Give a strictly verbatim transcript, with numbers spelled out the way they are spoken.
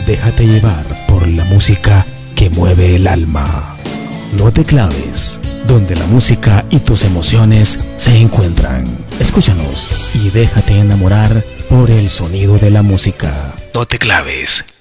déjate llevar por la música que mueve el alma. No te claves, donde la música y tus emociones se encuentran. Escúchanos y déjate enamorar por el sonido de la música. No te claves.